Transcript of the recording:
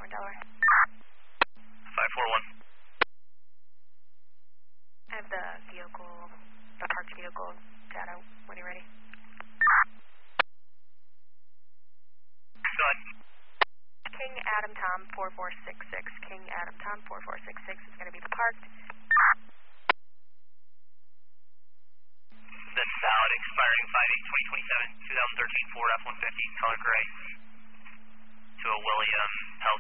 541 Delaware. 541. I have the parked vehicle data when you're ready. Go ahead. King Adam Tom 4466. King Adam Tom 4466 is going to be the parked. That's valid, expiring 5/8/2027, 2013 Ford F-150, color gray, to a William Health.